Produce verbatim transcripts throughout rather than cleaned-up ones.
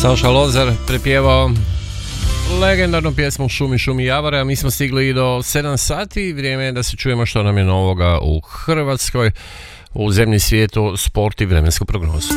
Saša Lozar prepjevao legendarnu pjesmu Šumi, šumi javore, a mi smo stigli i do sedam sati. Vrijeme je da se čujemo što nam je novoga u Hrvatskoj, u zemlji, svijetu, sport i vremensku prognozu.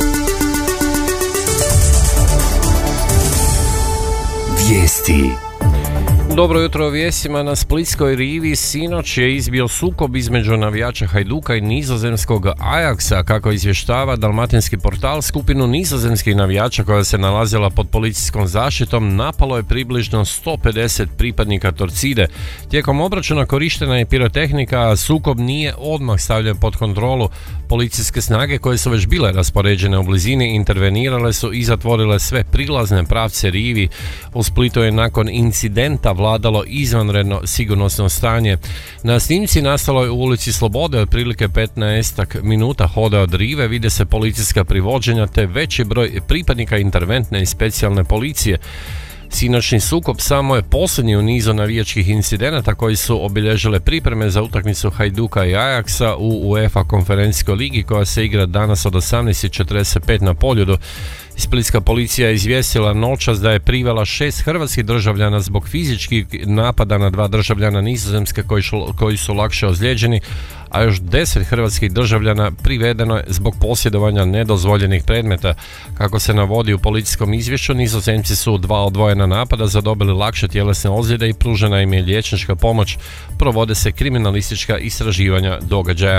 Vijesti. Dobro jutro o vijestima. Na splitskoj rivi sinoć je izbio sukob između navijača Hajduka i nizozemskog Ajaxa. Kako izvještava dalmatinski portal, skupinu nizozemskih navijača koja se nalazila pod policijskom zaštitom napalo je približno sto pedeset pripadnika Torcide. Tijekom obračuna korištena je pirotehnika, a sukob nije odmah stavljen pod kontrolu. Policijske snage koje su već bile raspoređene u blizini intervenirale su i zatvorile sve prilazne pravce rivi. U Splitu je nakon incidenta vladalo izvanredno sigurnosno stanje. Na snimci nastaloj u ulici Slobode otprilike petnaest minuta hoda od rive vide se policijska privođenja te veći broj pripadnika interventne i specijalne policije. Sinoćni sukob samo je posljednji u nizu navijačkih incidenata koji su obilježile pripreme za utakmicu Hajduka i Ajaxa u UEFA konferencijskoj ligi koja se igra danas od osamnaest i četrdeset pet na Poljudu. Splitska policija je izvijestila noćas da je privela šest hrvatskih državljana zbog fizičkih napada na dva državljana Nizozemske koji, šu, koji su lakše ozlijeđeni, a još deset hrvatskih državljana privedeno je zbog posjedovanja nedozvoljenih predmeta. Kako se navodi u policijskom izvješću, Nizozemci su dva odvojena napada zadobili lakše tjelesne ozljede i pružena im je liječnička pomoć. Provode se kriminalistička istraživanja događaja.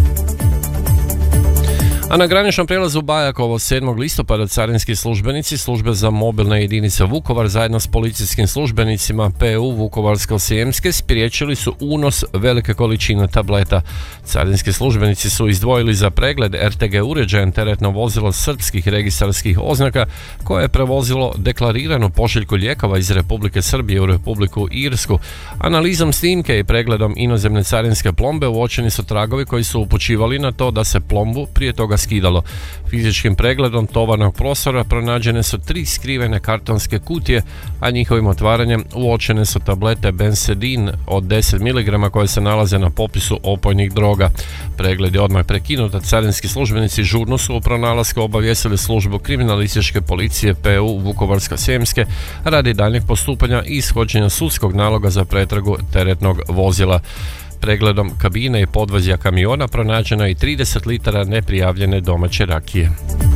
A na graničnom prijelazu Bajakovo sedmog listopada carinski službenici službe za mobilne jedinice Vukovar zajedno s policijskim službenicima P U Vukovarsko-srijemske spriječili su unos velike količine tableta. Carinski službenici su izdvojili za pregled R T G uređajem teretno vozilo srpskih registarskih oznaka koje je prevozilo deklariranu pošiljku lijekova iz Republike Srbije u Republiku Irsku. Analizom snimke i pregledom inozemne carinske plombe uočeni su tragovi koji su upućivali na to da se plombu prije toga skidalo. Fizičkim pregledom tovarnog prostora pronađene su tri skrivene kartonske kutije, a njihovim otvaranjem uočene su tablete Bensedin od deset miligrama koje se nalaze na popisu opojnih droga. Pregled je odmah prekinut, a carinski službenici žurno su u pronalasku obavijestili službu kriminalističke policije P U Vukovarsko-srijemske radi daljnjeg postupanja i ishođenja sudskog naloga za pretragu teretnog vozila. Pregledom kabine i podvozja kamiona pronađeno je i trideset litara neprijavljene domaće rakije.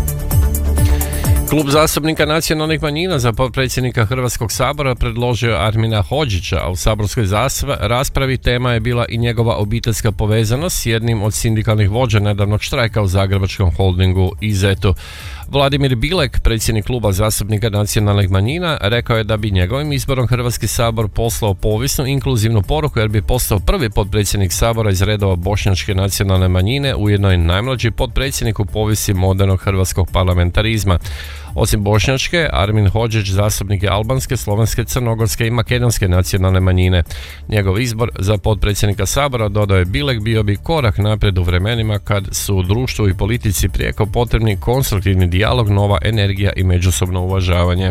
Klub zastupnika nacionalnih manjina za potpredsjednika Hrvatskog sabora predložio Armina Hodžića, a u saborskoj raspravi tema je bila i njegova obiteljska povezanost s jednim od sindikalnih vođa nedavnog štrajka u zagrebačkom holdingu I Z E T-u. Vladimir Bilek, predsjednik kluba zastupnika nacionalnih manjina, rekao je da bi njegovim izborom Hrvatski sabor poslao povijesnu inkluzivnu poruku jer bi postao prvi potpredsjednik sabora iz redova bošnjačke nacionalne manjine, ujedno i najmlađi potpredsjednik u povijesti modernog hrvatskog parlamentarizma. Osim bošnjačke, Armin Hodžić zastupnik je albanske, slovenske, crnogorske i makedonske nacionalne manjine. Njegov izbor za potpredsjednika sabora, dodao je Bilek, bio bi korak naprijed u vremenima kad su u društvu i politici prijeko potrebni konstruktivni dijalog, nova energija i međusobno uvažavanje.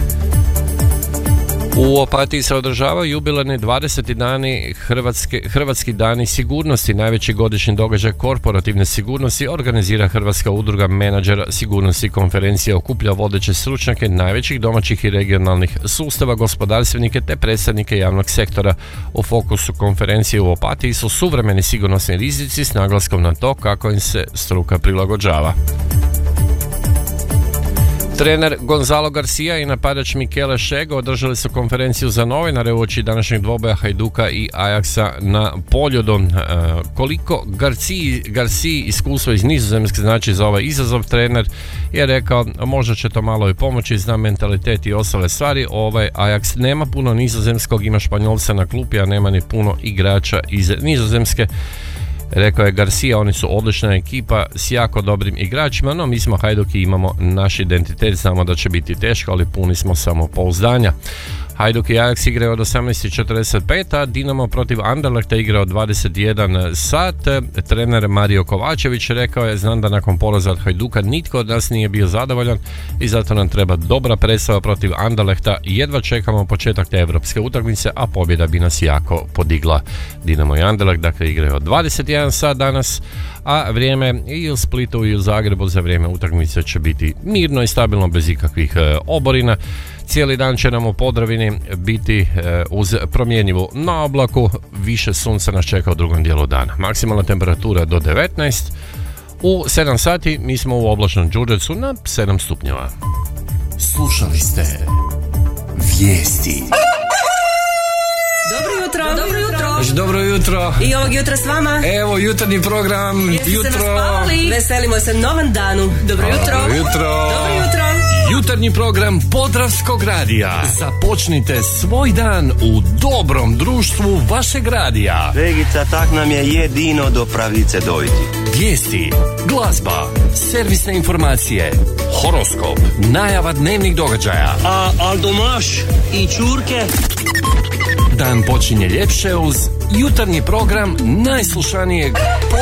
U Opatiji se održavaju jubilarni dvadeseti dani Hrvatske, Hrvatski dani sigurnosti. Najveći godišnji događaj korporativne sigurnosti organizira Hrvatska udruga menadžera sigurnosti. Konferencija okuplja vodeće stručnjake najvećih domaćih i regionalnih sustava, gospodarstvenike te predstavnike javnog sektora. U fokusu konferencije u Opatiji su suvremeni sigurnosni rizici s naglaskom na to kako im se struka prilagođava. Trener Gonzalo Garcia i napadač Michele Šego održali su konferenciju za novinare uoči današnjeg dvoboja Hajduka i Ajaxa na Poljudu. E, koliko Garciji, Garciji iskustvo iz Nizozemske znači za ovaj izazov, trener je rekao možda će to malo i pomoći, zna mentalitet i ostale stvari. Ovaj Ajax nema puno nizozemskog, ima Španjolca na klupi, a nema ni puno igrača iz Nizozemske. Rekao je Garcia, oni su odlična ekipa s jako dobrim igračima, no mi smo Hajduk i imamo naš identitet, znamo da će biti teško, ali puni smo samopouzdanja. Hajduk i Ajax igraju od osamnaest i četrdeset pet, a Dinamo protiv Anderlechta igra od dvadeset jedan sat. Trener Mario Kovačević rekao je: znam da nakon poraza od Hajduka nitko od nas nije bio zadovoljan i zato nam treba dobra predstava protiv Anderlechta. Jedva čekamo početak te europske utakmice, a pobjeda bi nas jako podigla. Dinamo i Anderlecht dakle igraju od dvadeset jedan sat danas, a vrijeme i u Splitu i u Zagrebu za vrijeme utakmice će biti mirno i stabilno bez ikakvih e, oborina. Cijeli dan će nam u Podravini biti e, uz promjenjivu na oblaku, više sunca nas čeka u drugom dijelu dana. Maksimalna temperatura do devetnaest, u sedam sati mi smo u oblačnom Đurđevcu na sedam stupnjeva. Slušali ste Vijesti. Dobro jutro, dobro jutro. Dobro jutro. I ovog jutra s vama. Evo jutarnji program. Jeste jutro. se naspavali? Veselimo se novom danu. Dobro jutro. Dobro jutro. Dobro jutro. Jutarnji program Podravskog radija. Započnite svoj dan u dobrom društvu vašeg radija. Vegica, tak nam je jedino do pravice dojti. Vijesti, glazba, servisne informacije, horoskop, najava dnevnih događaja. A Aldomaš i Čurke. Dan počinje ljepše uz jutarnji program najslušanijeg